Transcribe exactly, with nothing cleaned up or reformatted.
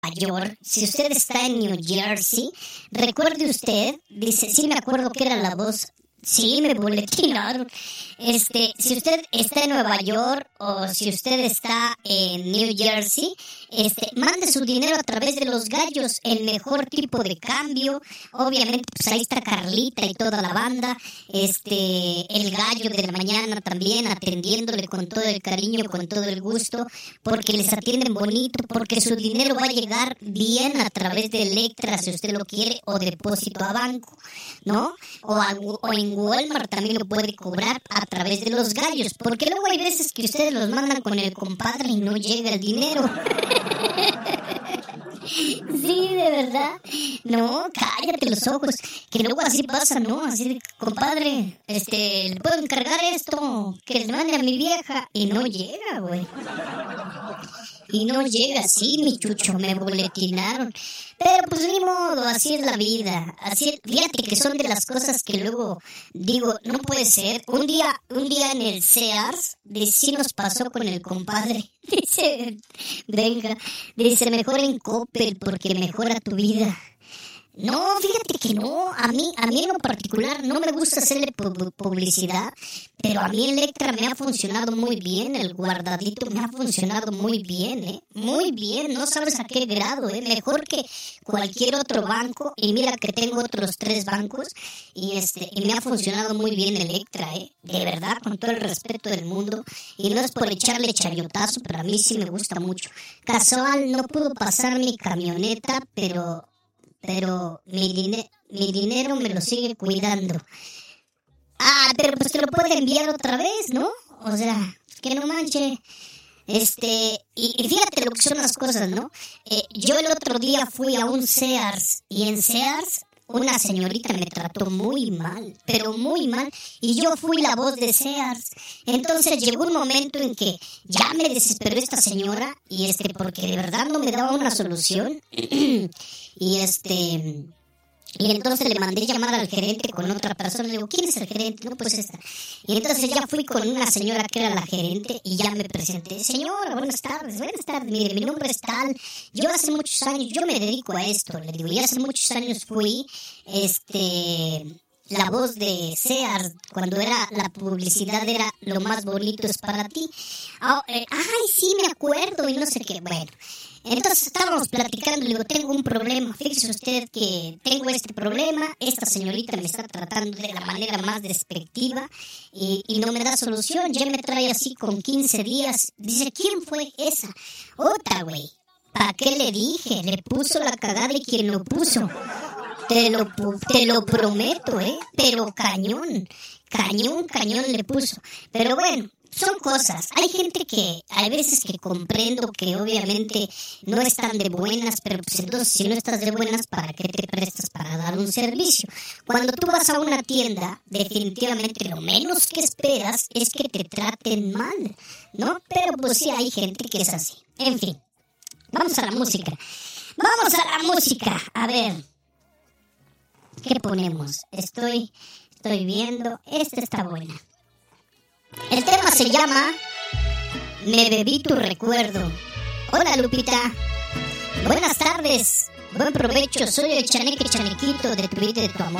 York, si usted está en New Jersey, recuerde usted, dice, sí me acuerdo que era la voz, sí me boletinaron, este, si usted está en Nueva York o si usted está en New Jersey, este, mande su dinero a través de los gallos, el mejor tipo de cambio, obviamente pues ahí está Carlita y toda la banda, este, el gallo de la mañana también atendiéndole con todo el cariño, con todo el gusto, porque les atienden bonito, porque su dinero va a llegar bien a través de Electra si usted lo quiere, o depósito a banco, ¿no? O, a, o en Walmart también lo puede cobrar a través de los gallos, porque luego hay veces que ustedes los mandan con el compadre y no llega el dinero. Sí, de verdad. No, cállate los ojos, que luego así pasa, ¿no? Así de, compadre, este, ¿le puedo encargar esto? Que le mande a mi vieja. Y no llega, güey. Y no llega, sí, mi chucho, me boletinaron. Pero pues ni modo, así es la vida. Así es, fíjate que son de las cosas que luego digo, no puede ser. Un día, un día en el Sears, sí nos pasó con el compadre. Dice, venga, dice, mejor en Coppel porque mejora tu vida. No, fíjate que no, a mí, a mí en lo particular no me gusta hacerle pu- publicidad, pero a mí Electra me ha funcionado muy bien, el guardadito me ha funcionado muy bien, eh, muy bien, no sabes a qué grado, eh, mejor que cualquier otro banco, y mira que tengo otros tres bancos, y este, y me ha funcionado muy bien Electra, eh, de verdad, con todo el respeto del mundo, y no es por echarle chayotazo, pero a mí sí me gusta mucho. Casual, no pudo pasar mi camioneta, pero... pero mi, dine- mi dinero me lo sigue cuidando. Ah, pero pues te lo puede enviar otra vez, ¿no? O sea, que no manche. Este, y, y fíjate lo que son las cosas, ¿no? Eh, yo el otro día fui a un Sears, y en Sears una señorita me trató muy mal, pero muy mal, y yo fui la voz de Sears. Entonces llegó un momento en que ya me desesperó esta señora, y este, porque de verdad no me daba una solución. Y este, y entonces le mandé llamar al gerente con otra persona. Le digo, ¿quién es el gerente? No, pues esta. Y entonces ya fui con una señora que era la gerente y ya me presenté. Señora, buenas tardes, buenas tardes. Mire, mi nombre es tal. Yo hace muchos años, yo me dedico a esto. Le digo, y hace muchos años fui, este... la voz de Sears, cuando era la publicidad era lo más bonito es para ti. Oh, eh, ay, sí, me acuerdo y no sé qué. Bueno, entonces estábamos platicando, le digo, tengo un problema. Fíjese usted que tengo este problema, esta señorita me está tratando de la manera más despectiva y, y no me da solución. Ya me trae así con quince días. Dice, ¿quién fue esa? Otra, güey. ¿Para qué le dije? Le puso la cagada y quien lo puso. Te lo, te lo prometo, ¿eh? Pero cañón, cañón, cañón le puso. Pero bueno, son cosas. Hay gente que, hay veces que comprendo que obviamente no están de buenas, pero pues entonces si no estás de buenas, ¿para qué te prestas para dar un servicio? Cuando tú vas a una tienda, definitivamente lo menos que esperas es que te traten mal, ¿no? Pero pues sí hay gente que es así. En fin, vamos a la música. Vamos a la música. A ver. ¿Qué ponemos? Estoy, estoy viendo. Esta está buena. El tema se llama Me bebí tu recuerdo. Hola, Lupita. Buenas tardes. Buen provecho. Soy el chaneque chanequito de tu vida y de tu amor.